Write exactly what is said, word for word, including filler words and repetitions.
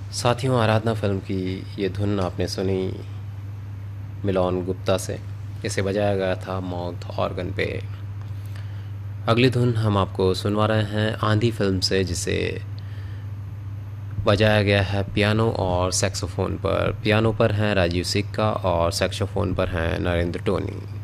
साथियों, आराधना फिल्म की ये धुन आपने सुनी मिलोन गुप्ता से। इसे बजाया गया था माउथ ऑर्गन पे। अगली धुन हम आपको सुनवा रहे हैं आंधी फिल्म से, जिसे बजाया गया है पियानो और सैक्सोफोन पर। पियानो पर हैं राजीव सिक्का और सैक्सोफोन पर हैं नरेंद्र टोनी।